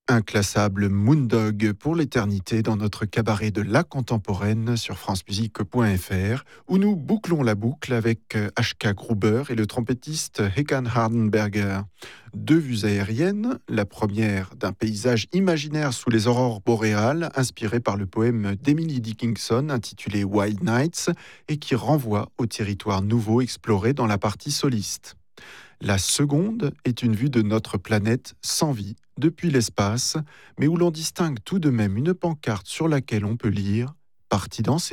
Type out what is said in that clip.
Inclassable Moondog pour l'éternité dans notre cabaret de la contemporaine sur francemusique.fr où nous bouclons la boucle avec H.K. Gruber et le trompettiste Hekan Hardenberger. Deux vues aériennes, la première d'un paysage imaginaire sous les aurores boréales inspiré par le poème d'Emily Dickinson intitulé Wild Nights et qui renvoie au territoire nouveau exploré dans la partie soliste. La seconde est une vue de notre planète sans vie, depuis l'espace, mais où l'on distingue tout de même une pancarte sur laquelle on peut lire « Parti danser ».